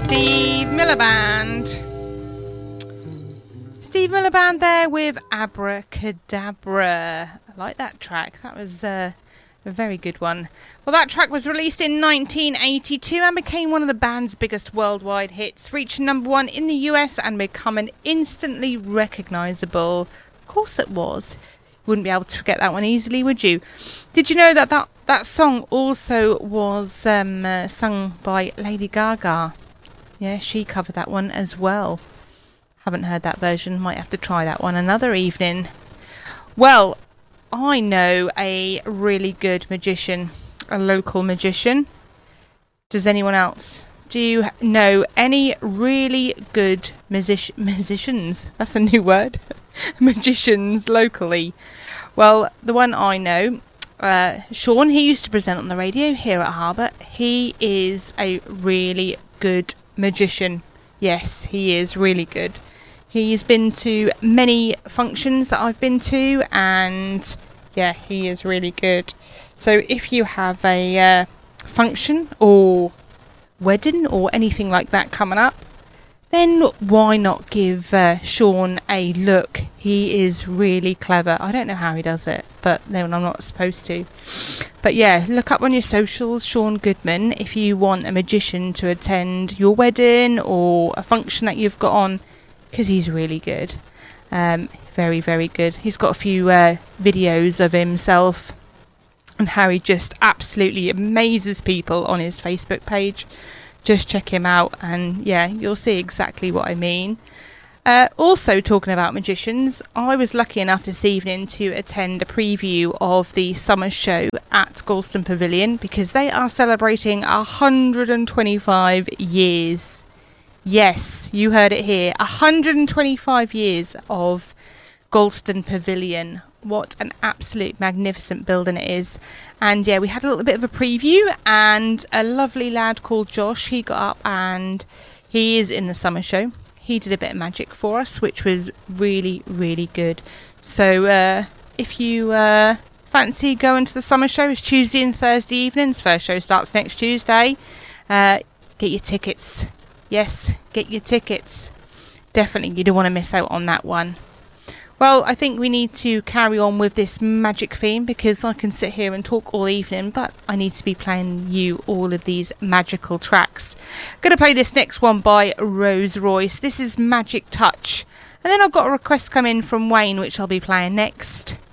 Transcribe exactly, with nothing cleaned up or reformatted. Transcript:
Steve Miller Band. Steve Miller Band there with Abracadabra. I like that track. That was uh, a very good one. Well, that track was released in nineteen eighty-two and became one of the band's biggest worldwide hits, reaching number one in the U S and becoming instantly recognisable. Of course it was. Wouldn't be able to forget that one easily, would you? Did you know that that, that song also was um, uh, sung by Lady Gaga? Yeah, she covered that one as well. Haven't heard that version. Might have to try that one another evening. Well, I know a really good magician, a local magician. Does anyone else? Do you know any really good music- musicians? That's a new word. Magicians locally. Well, the one I know, uh, Sean, he used to present on the radio here at Harbour. He is a really good magician. Yes, he is really good. He's been to many functions that I've been to, and yeah, he is really good. So if you have a uh, function or wedding or anything like that coming up, then why not give uh, Sean a look? He is really clever. I don't know how he does it, but then I'm not supposed to. But yeah, look up on your socials, Sean Goodman, if you want a magician to attend your wedding or a function that you've got on, because he's really good. Um, very, very good. He's got a few uh, videos of himself and how he just absolutely amazes people on his Facebook page. Just check him out and yeah, you'll see exactly what I mean. Uh, also talking about magicians, I was lucky enough this evening to attend a preview of the summer show at Galston Pavilion because they are celebrating one hundred twenty-five years. Yes, you heard it here. one hundred twenty-five years of Galston Pavilion. What an absolute magnificent building it is. And yeah, we had a little bit of a preview and a lovely lad called Josh, he got up and he is in the summer show. He did a bit of magic for us, which was really, really good. So uh, if you uh, fancy going to the summer show, it's Tuesday and Thursday evenings. First show starts next Tuesday. Uh, get your tickets. Yes, get your tickets. Definitely, you don't want to miss out on that one. Well, I think we need to carry on with this magic theme because I can sit here and talk all evening, but I need to be playing you all of these magical tracks. Going to play this next one by Rose Royce. This is Magic Touch. And then I've got a request come in from Wayne, which I'll be playing next.